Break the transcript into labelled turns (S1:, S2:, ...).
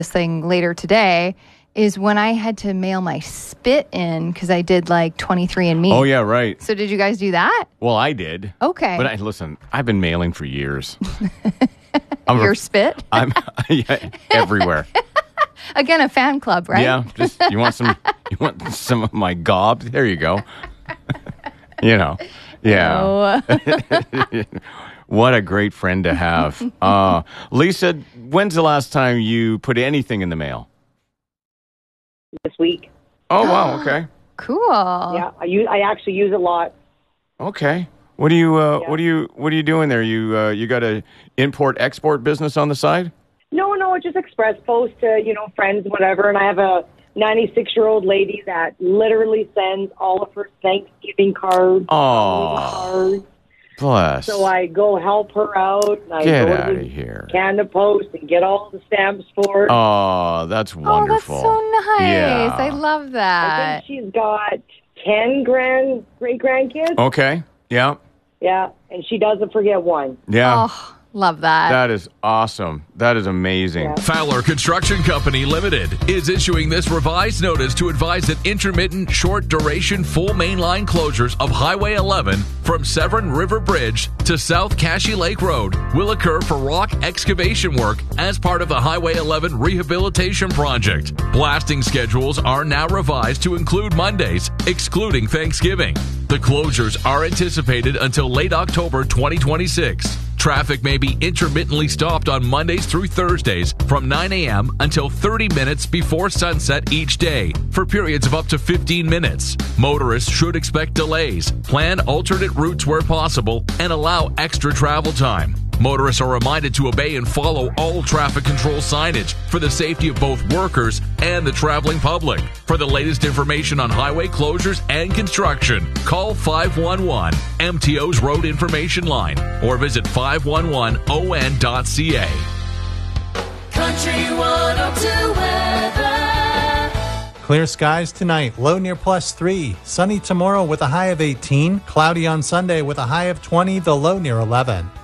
S1: thing later today is when I had to mail my spit in because I did like 23andMe.
S2: Oh, yeah, right.
S1: So did you guys do that?
S2: Well, I did.
S1: Okay.
S2: But listen, I've been mailing for years.
S1: Your spit?
S2: I'm everywhere.
S1: Again, a fan club, right?
S2: Yeah. Just you want some of my gob? There you go. Yeah.
S1: Oh.
S2: What a great friend to have. Lisa, when's the last time you put anything in the mail?
S3: This week.
S2: Oh, wow. Okay.
S1: Cool.
S3: Yeah, I actually use it a lot.
S2: Okay. What are you doing there? You got a import-export business on the side?
S3: No, just express post to, friends, whatever. And I have a 96-year-old lady that literally sends all of her Thanksgiving cards.
S2: Oh, bless.
S3: So I go help her out. And I
S2: Get
S3: go
S2: out
S3: to
S2: of here.
S3: Canada Post and get all the stamps for her.
S2: Oh, that's wonderful.
S1: Oh, that's so nice.
S2: Yeah.
S1: I love
S3: I
S1: that.
S3: think she's got 10 great-grandkids.
S2: Okay. Yeah.
S3: Yeah, and she doesn't forget one.
S2: Yeah.
S1: Oh, love that.
S2: That is awesome. That is amazing.
S3: Yeah.
S4: Fowler Construction Company Limited is issuing this revised notice to advise that intermittent, short-duration, full mainline closures of Highway 11 from Severn River Bridge to South Cashy Lake Road will occur for rock excavation work as part of the Highway 11 rehabilitation project. Blasting schedules are now revised to include Mondays, excluding Thanksgiving. The closures are anticipated until late October 2026. Traffic may be intermittently stopped on Mondays through Thursdays from 9 a.m. until 30 minutes before sunset each day for periods of up to 15 minutes. Motorists should expect delays, plan alternate routes where possible, and allow extra travel time. Motorists are reminded to obey and follow all traffic control signage for the safety of both workers and the traveling public. For the latest information on highway closures and construction, call 511 MTO's Road Information Line or visit 511on.ca.
S5: Country 102 weather.
S6: Clear skies tonight, low near +3. Sunny tomorrow with a high of 18. Cloudy on Sunday with a high of 20, the low near 11.